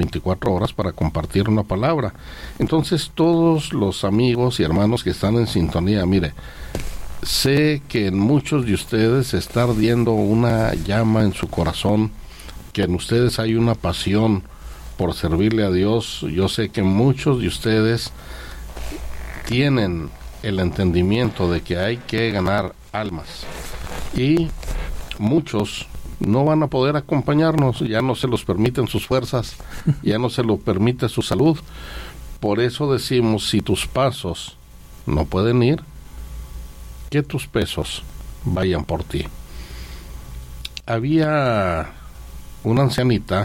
24 horas para compartir una palabra. Entonces, todos los amigos y hermanos que están en sintonía, mire, sé que en muchos de ustedes está ardiendo una llama en su corazón, que en ustedes hay una pasión por servirle a Dios. Yo sé que muchos de ustedes tienen el entendimiento de que hay que ganar almas, y muchos no van a poder acompañarnos, ya no se los permiten sus fuerzas, ya no se lo permite su salud. Por eso decimos, si tus pasos no pueden ir, que tus pesos vayan por ti. Había una ancianita,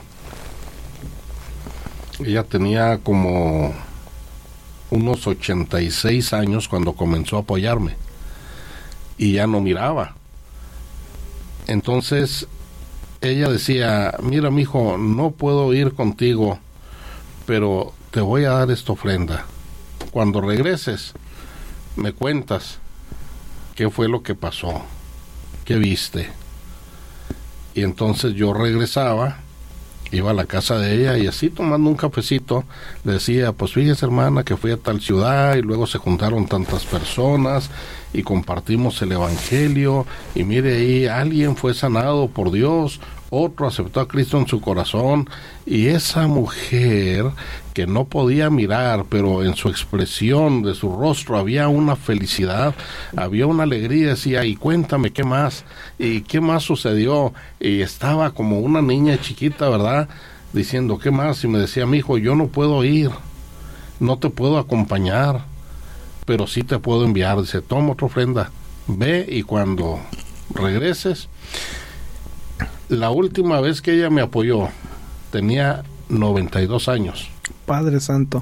ella tenía como unos 86 años cuando comenzó a apoyarme, y ya no miraba. Entonces ella decía, mira mijo, no puedo ir contigo, pero te voy a dar esta ofrenda. Cuando regreses, me cuentas qué fue lo que pasó, qué viste. Y entonces yo regresaba, iba a la casa de ella, y así tomando un cafecito, le decía, pues fíjese hermana que fui a tal ciudad, y luego se juntaron tantas personas, y compartimos el evangelio, y mire ahí, alguien fue sanado por Dios, otro aceptó a Cristo en su corazón, y esa mujer que no podía mirar, pero en su expresión de su rostro había una felicidad, había una alegría, decía, y cuéntame qué más, y qué más sucedió, y estaba como una niña chiquita, ¿verdad?, diciendo, ¿qué más? Y me decía, mi hijo, yo no puedo ir, no te puedo acompañar, pero sí te puedo enviar. Dice, toma otra ofrenda, ve, y cuando regreses. La última vez que ella me apoyó tenía 92 años. Padre Santo.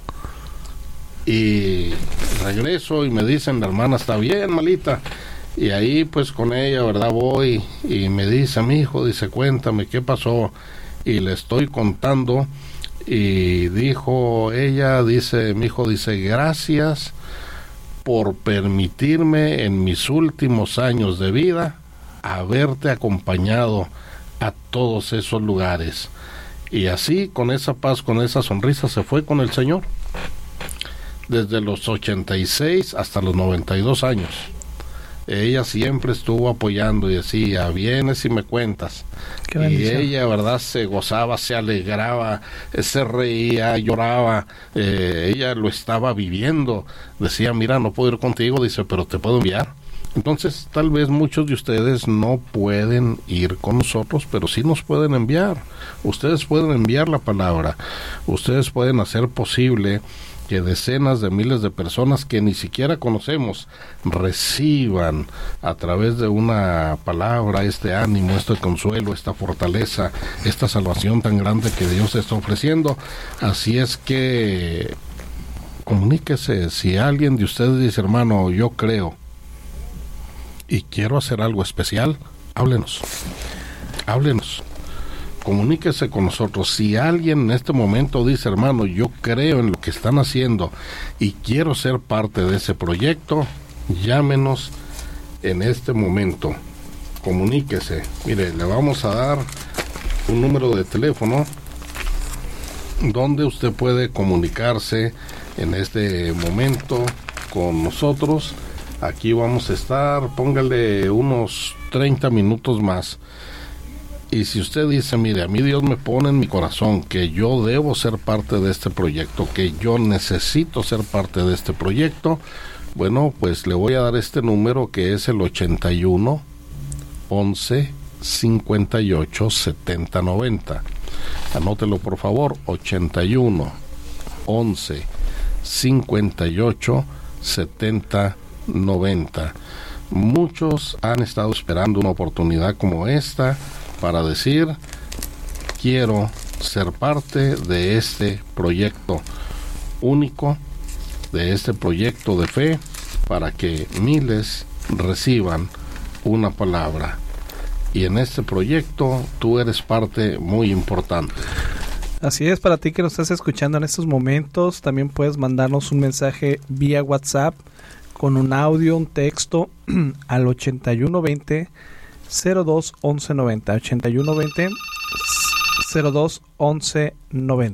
Y regreso y me dicen, la hermana está bien malita, y ahí pues con ella, ¿verdad?, voy, y me dice, mi hijo, dice, cuéntame qué pasó, y le estoy contando, y dijo ella, dice, mi hijo, dice, gracias por permitirme en mis últimos años de vida haberte acompañado a todos esos lugares. Y así, con esa paz, con esa sonrisa, se fue con el Señor. Desde los 86 hasta los 92 años. Ella siempre estuvo apoyando y decía, vienes y me cuentas. Y ella, ¿verdad?, se gozaba, se alegraba, se reía, lloraba. Ella lo estaba viviendo. Decía, mira, no puedo ir contigo, dice, pero te puedo enviar. Entonces, tal vez muchos de ustedes no pueden ir con nosotros, pero sí nos pueden enviar. Ustedes pueden enviar la palabra. Ustedes pueden hacer posible que decenas de miles de personas que ni siquiera conocemos reciban a través de una palabra este ánimo, este consuelo, esta fortaleza, esta salvación tan grande que Dios está ofreciendo. Así es que comuníquese. Si alguien de ustedes dice, hermano, yo creo y quiero hacer algo especial, háblenos, comuníquese con nosotros. Si alguien en este momento dice, hermano, yo creo en lo que están haciendo y quiero ser parte de ese proyecto, llámenos en este momento, comuníquese. Mire, le vamos a dar un número de teléfono donde usted puede comunicarse en este momento con nosotros. Aquí vamos a estar, póngale unos 30 minutos más. Y si usted dice, mire, a mí Dios me pone en mi corazón que yo debo ser parte de este proyecto, que yo necesito ser parte de este proyecto, bueno, pues le voy a dar este número que es el 81 11 58 70 90. Anótelo por favor, 81 11 58 70 90. Muchos han estado esperando una oportunidad como esta para decir, quiero ser parte de este proyecto único, de este proyecto de fe, para que miles reciban una palabra. Y en este proyecto tú eres parte muy importante. Así es, para ti que nos estás escuchando en estos momentos, también puedes mandarnos un mensaje vía WhatsApp con un audio, un texto al 8120 02 11 90, 8120 02 11 90.